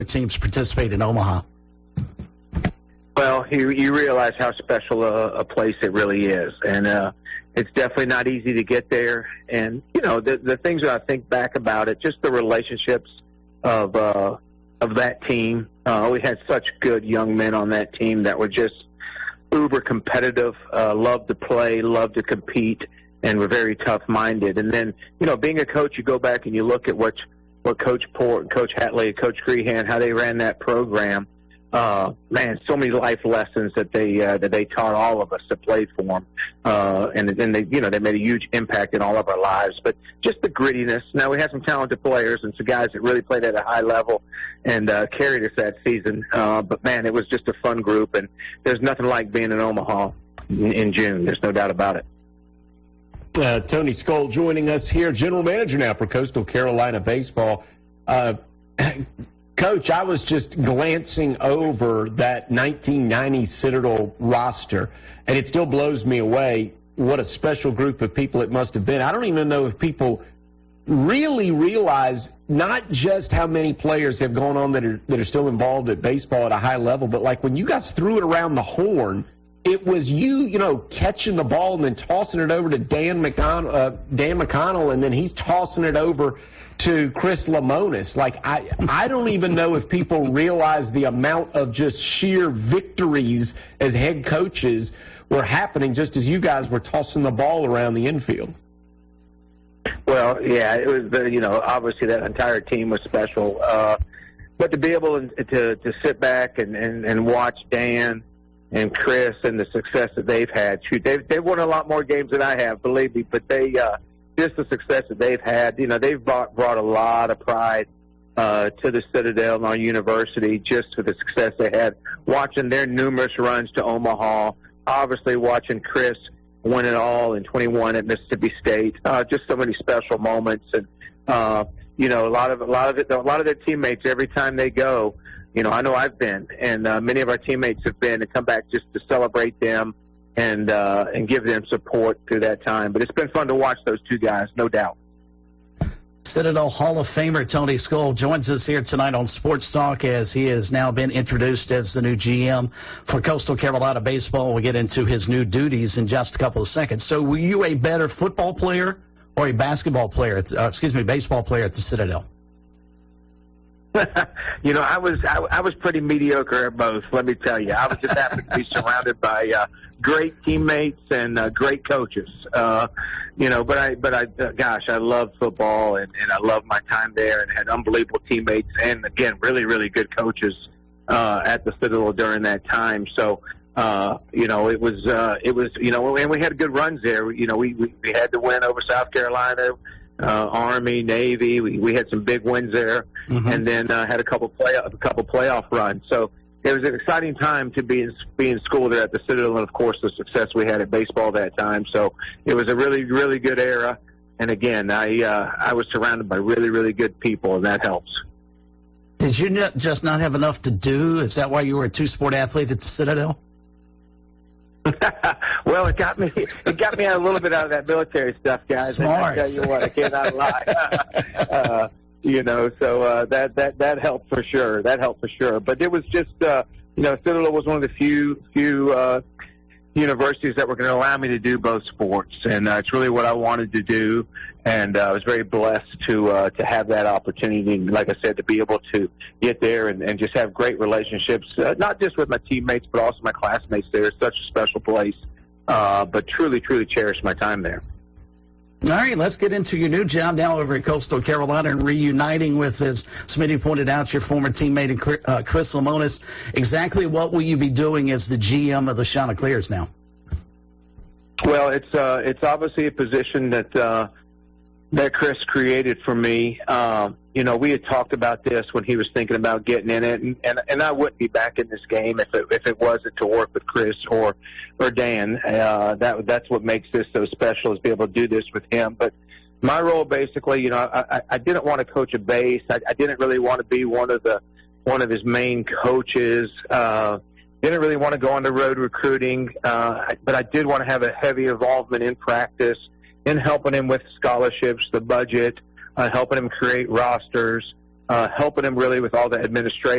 teams participate in Omaha? Well, you realize how special a place it really is, and it's definitely not easy to get there. And the things that I think back about it, just the relationships of that team. We had such good young men on that team that were just uber competitive, loved to play, loved to compete, and were very tough-minded. And then, being a coach, you go back and you look at what Coach Port, Coach Hatley, Coach Grehan, how they ran that program. Man, so many life lessons that they taught all of us that played for them, and then they made a huge impact in all of our lives. But just the grittiness. Now we had some talented players and some guys that really played at a high level and carried us that season. But man, it was just a fun group, and there's nothing like being in Omaha in June. There's no doubt about it. Tony Skoll joining us here, general manager now for Coastal Carolina baseball. Coach, I was just glancing over that 1990 Citadel roster, and it still blows me away what a special group of people it must have been. I don't even know if people really realize not just how many players have gone on that are still involved at baseball at a high level, but like when you guys threw it around the horn, it was you catching the ball and then tossing it over to Dan McConnell, and then he's tossing it over to Chris Lemonis. Like, I don't even know if people realize the amount of just sheer victories as head coaches were happening just as you guys were tossing the ball around the infield. Well, yeah, it was obviously that entire team was special. But to be able to sit back and watch Dan and Chris and the success that they've had. Shoot, they've won a lot more games than I have, believe me, but just the success that they've had, they've brought a lot of pride to the Citadel and our university just for the success they had. Watching their numerous runs to Omaha, obviously watching Chris win it all in 21 at Mississippi State, just so many special moments. And, a lot of their teammates, every time they go, I know I've been, and many of our teammates have been, and come back just to celebrate them and give them support through that time. But it's been fun to watch those two guys, no doubt. Citadel Hall of Famer Tony Skoll joins us here tonight on Sports Talk as he has now been introduced as the new GM for Coastal Carolina baseball. We'll get into his new duties in just a couple of seconds. So were you a better football player or a baseball player at the Citadel? I was pretty mediocre at both, let me tell you. I was just happy to be surrounded by great teammates and great coaches. Gosh, I love football and I love my time there and had unbelievable teammates and, again, really, really good coaches at the Citadel during that time. So, it was, and we had good runs there. We had to win over South Carolina, Army, Navy. We had some big wins there, and then had a couple playoff runs. So it was an exciting time to be in school there at the Citadel, and of course the success we had at baseball that time. So it was a really, really good era. And again, I was surrounded by really, really good people, and that helps. Did you just not have enough to do? Is that why you were a two-sport athlete at the Citadel? Well, it got me a little bit out of that military stuff, guys. Smart. And I tell you what, I cannot lie. So that helped for sure. That helped for sure. But it was just, Citadel was one of the few universities that were going to allow me to do both sports, and it's really what I wanted to do. And I was very blessed to have that opportunity, and like I said, to be able to get there and just have great relationships, not just with my teammates, but also my classmates there. It's such a special place, but truly, truly cherish my time there. All right, let's get into your new job now over at Coastal Carolina and reuniting with, as Smitty pointed out, your former teammate Chris Lemonis. Exactly what will you be doing as the GM of the Chanticleers now? Well, it's obviously a position that Chris created for me. We had talked about this when he was thinking about getting in it, and I wouldn't be back in this game if it wasn't to work with Chris or Dan. That's what makes this so special, is be able to do this with him. But my role, basically, I didn't want to coach a base. I didn't really want to be one of his main coaches. Didn't really want to go on the road recruiting, but I did want to have a heavy involvement in practice, in helping him with scholarships, the budget, helping him create rosters, helping him really with all the administration.